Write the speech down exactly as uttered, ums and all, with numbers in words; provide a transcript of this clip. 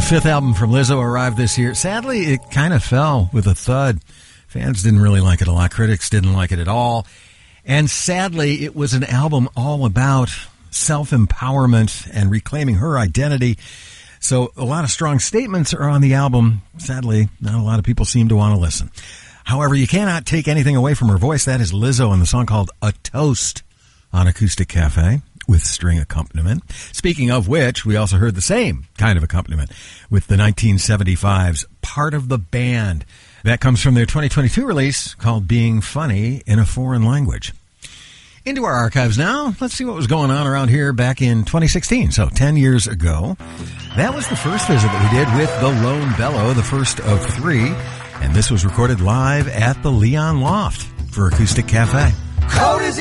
fifth album from Lizzo arrived this year. Sadly, it kind of fell with a thud. Fans didn't really like it a lot. Critics didn't like it at all. And sadly, it was an album all about self-empowerment and reclaiming her identity. So a lot of strong statements are on the album. Sadly, not a lot of people seem to want to listen. However, you cannot take anything away from her voice. That is Lizzo and the song called A Toast on Acoustic Cafe with string accompaniment. Speaking of which, we also heard the same kind of accompaniment with the nineteen seventy-five's Part of the Band. That comes from their twenty twenty-two release called Being Funny in a Foreign Language. Into our archives now. Let's see what was going on around here back in twenty sixteen, so ten years ago. That was the first visit that we did with the Lone Bellow, the first of three, and this was recorded live at the Leon Loft for Acoustic Cafe. Cold as